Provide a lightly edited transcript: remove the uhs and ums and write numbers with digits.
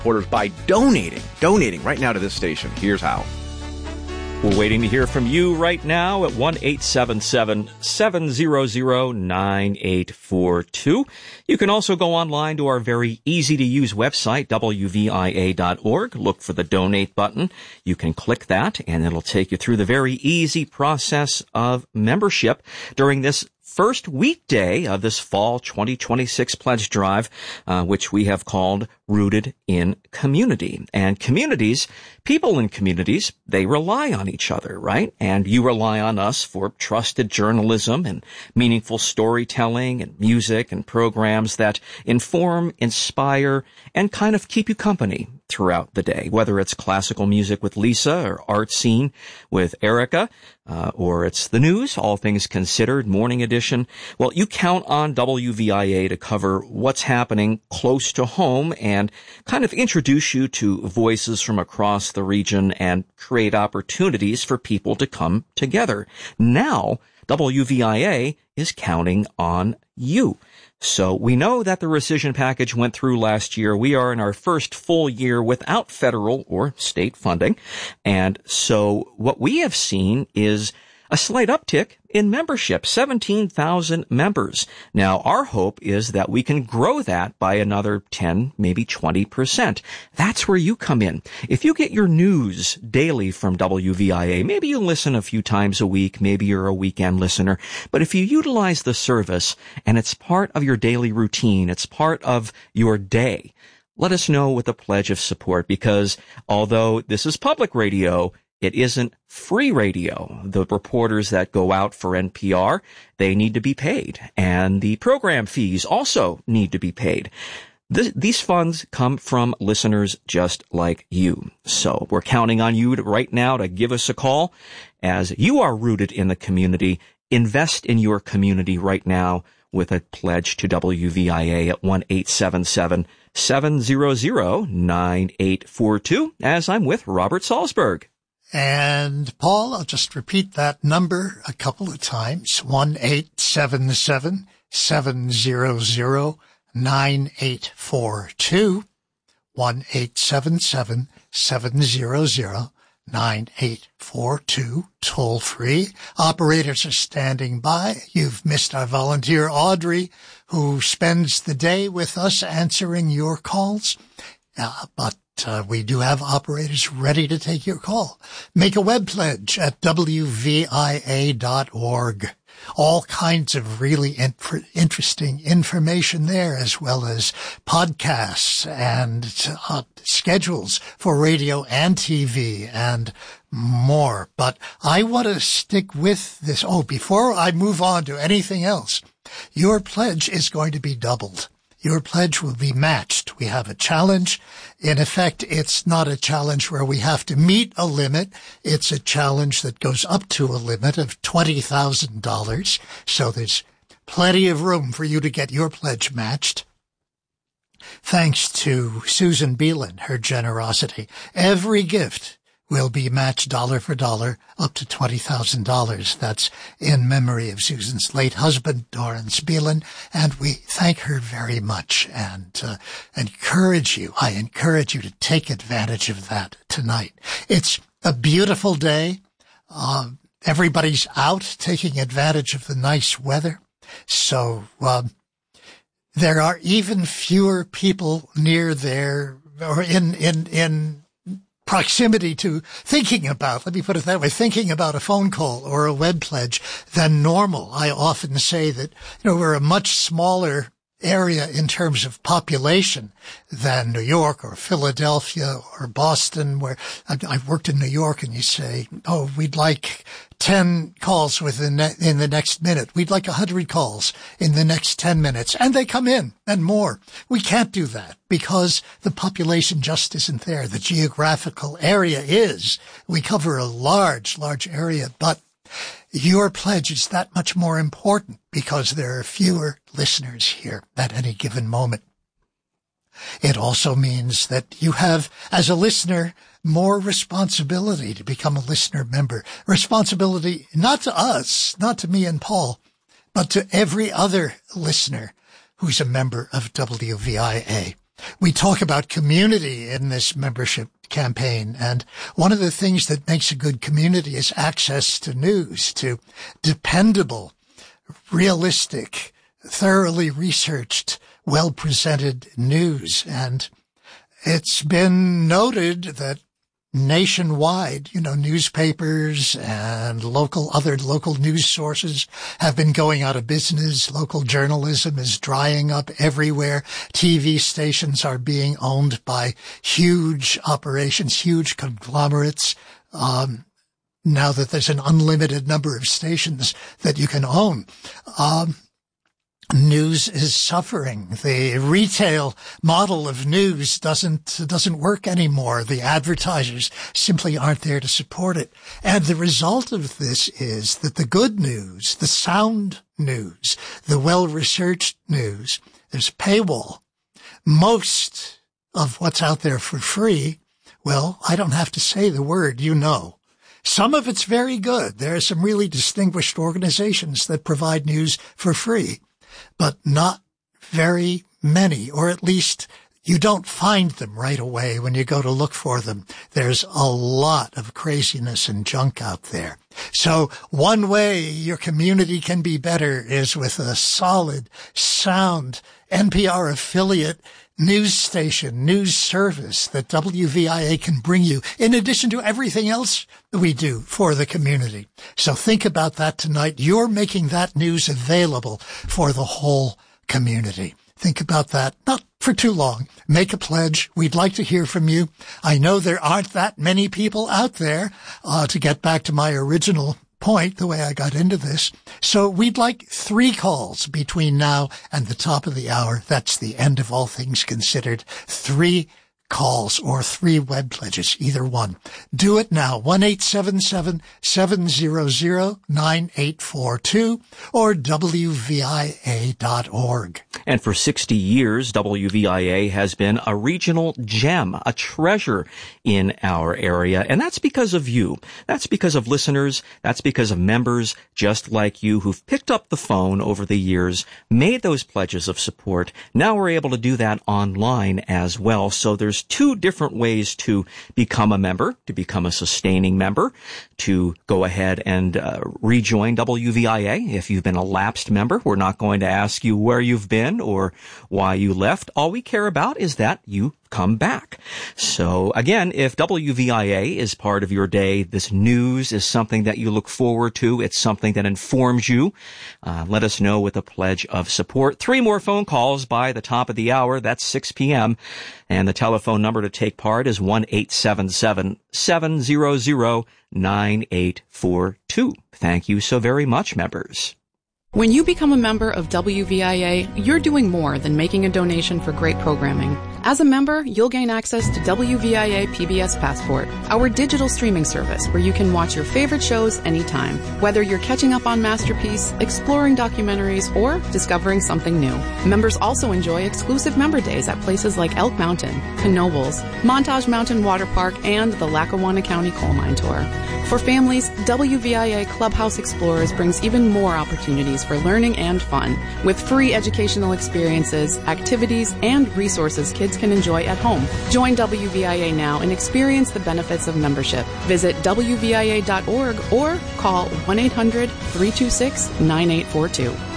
Supporters by donating right now to this station. Here's how. We're waiting to hear from you right now at 1-877-700-9842. You can also go online to our very easy-to-use website, wvia.org. Look for the donate button. You can click that, and it'll take you through the very easy process of membership during this first weekday of this fall 2026 pledge drive, which we have called Rooted in Community. And communities, people in communities, they rely on each other, right? And you rely on us for trusted journalism and meaningful storytelling and music and programs that inform, inspire, and kind of keep you company throughout the day, whether it's classical music with Lisa or art scene with Erica, or it's the news, All Things Considered, Morning Edition. Well, you count on WVIA to cover what's happening close to home and kind of introduce you to voices from across the region and create opportunities for people to come together. Now, WVIA is counting on you. So we know that the rescission package went through last year. We are in our first full year without federal or state funding. And so what we have seen is a slight uptick in membership, 17,000 members. Now, our hope is that we can grow that by another 10, maybe 20%. That's where you come in. If you get your news daily from WVIA, maybe you listen a few times a week, maybe you're a weekend listener, but if you utilize the service and it's part of your daily routine, it's part of your day, let us know with a pledge of support, because although this is public radio, it isn't free radio. The reporters that go out for NPR, they need to be paid. And the program fees also need to be paid. These funds come from listeners just like you. So we're counting on you right now to give us a call. As you are rooted in the community, invest in your community right now with a pledge to WVIA at 1-877-700-9842, as I'm with Robert Salzberg. And, Paul, I'll just repeat that number a couple of times, 1-877-700-9842, 1-877-700-9842, toll free. Operators are standing by. You've missed our volunteer, Audrey, who spends the day with us answering your calls. But we do have operators ready to take your call. Make a web pledge at wvia.org. All kinds of really interesting information there, as well as podcasts and schedules for radio and TV and more. But I want to stick with this. Oh, before I move on to anything else, your pledge is going to be doubled. Your pledge will be matched. We have a challenge. In effect, it's not a challenge where we have to meet a limit. It's a challenge that goes up to a limit of $20,000. So there's plenty of room for you to get your pledge matched. Thanks to Susan Beelan, her generosity. Every gift will be matched dollar for dollar up to $20,000. That's in memory of Susan's late husband, Dorrance Beelan, and we thank her very much and encourage you to take advantage of that tonight. It's a beautiful day. Everybody's out taking advantage of the nice weather. So there are even fewer people near there or in proximity to thinking about, let me put it that way, thinking about a phone call or a web pledge than normal. I often say that, we're a much smaller area in terms of population than New York or Philadelphia or Boston, where I've worked in New York, and you say, oh, we'd like 10 calls in the next minute. We'd like 100 calls in the next 10 minutes. And they come in and more. We can't do that because the population just isn't there. The geographical area is. We cover a large area, but your pledge is that much more important because there are fewer listeners here at any given moment. It also means that you have, as a listener, more responsibility to become a listener member. Responsibility not to us, not to me and Paul, but to every other listener who's a member of WVIA. We talk about community in this membership campaign, and one of the things that makes a good community is access to news, to dependable, realistic, thoroughly researched, well-presented news. And it's been noted that nationwide, newspapers and other local news sources have been going out of business. Local journalism is drying up everywhere. TV stations are being owned by huge operations, huge conglomerates. Now that there's an unlimited number of stations that you can own. News is suffering. The retail model of news doesn't work anymore. The advertisers simply aren't there to support it. And the result of this is that the good news, the sound news, the well-researched news, there's a paywall. Most of what's out there for free, well, I don't have to say the word, Some of it's very good. There are some really distinguished organizations that provide news for free, but not very many, or at least you don't find them right away when you go to look for them. There's a lot of craziness and junk out there. So one way your community can be better is with a solid, sound NPR affiliate news station, news service that WVIA can bring you, in addition to everything else we do for the community. So think about that tonight. You're making that news available for the whole community. Think about that. Not for too long. Make a pledge. We'd like to hear from you. I know there aren't that many people out there, to get back to my original point, the way I got into this. So we'd like 3 calls between now and the top of the hour. That's the end of All Things Considered. 3 calls or 3 web pledges, either one. Do it now. 1-877-700-9842 or WVIA.org. And for 60 years, WVIA has been a regional gem, a treasure in our area. And that's because of you. That's because of listeners. That's because of members just like you who've picked up the phone over the years, made those pledges of support. Now we're able to do that online as well. So there's 2 different ways to become a member, to become a sustaining member, to go ahead and rejoin WVIA. If you've been a lapsed member, we're not going to ask you where you've been or why you left. All we care about is that you come back. So again, if WVIA is part of your day, this news is something that you look forward to. It's something that informs you. Let us know with a pledge of support. 3 more phone calls by the top of the hour. That's 6 p.m. And the telephone number to take part is 1-877-700-9842. Thank you so very much, members. When you become a member of WVIA, you're doing more than making a donation for great programming. As a member, you'll gain access to WVIA PBS Passport, our digital streaming service where you can watch your favorite shows anytime, whether you're catching up on Masterpiece, exploring documentaries, or discovering something new. Members also enjoy exclusive member days at places like Elk Mountain, Knoebels, Montage Mountain Water Park, and the Lackawanna County Coal Mine Tour. For families, WVIA Clubhouse Explorers brings even more opportunities for learning and fun, with free educational experiences, activities, and resources kids can enjoy at home. Join WVIA now and experience the benefits of membership. Visit WVIA.org or call 1-800-326-9842.